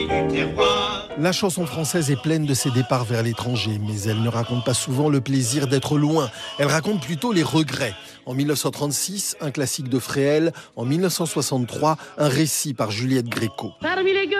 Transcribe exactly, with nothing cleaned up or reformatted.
du terroir. La chanson française est pleine de ses départs vers l'étranger, mais elle ne raconte pas souvent le plaisir d'être loin. Elle raconte plutôt les regrets. En mille neuf cent trente-six, un classique de Fréhel. En mille neuf cent soixante-trois, un récit par Juliette Gréco.